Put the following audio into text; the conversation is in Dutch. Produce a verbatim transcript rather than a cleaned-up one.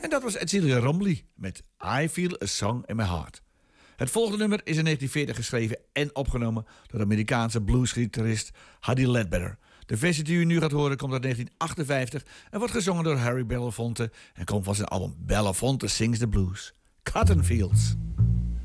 En dat was Edcilia Rombly met I Feel a Song in My Heart. Het volgende nummer is in negentien veertig geschreven en opgenomen door de Amerikaanse bluesgitarist Huddie Ledbetter. De versie die u nu gaat horen komt uit negentien achtenvijftig en wordt gezongen door Harry Belafonte en komt van zijn album Belafonte Sings the Blues. Cotton Fields.